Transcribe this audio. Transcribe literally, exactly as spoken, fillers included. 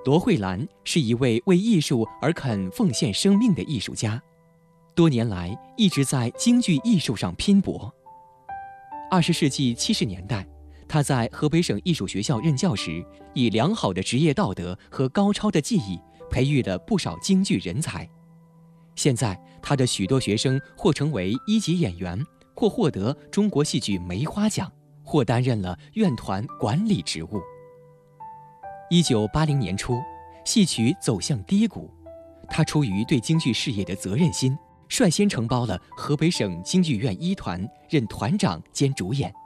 罗慧兰是一位为艺术而肯奉献生命的艺术家，多年来一直在京剧艺术上拼搏。二十世纪七十年代，他在河北省艺术学校任教时，以良好的职业道德和高超的技艺，培育了不少京剧人才。现在，他的许多学生或成为一级演员，或获得中国戏剧梅花奖，或担任了院团管理职务。一九八零年初，戏曲走向低谷，他出于对京剧事业的责任心，率先承包了河北省京剧院一团，任团长兼主演。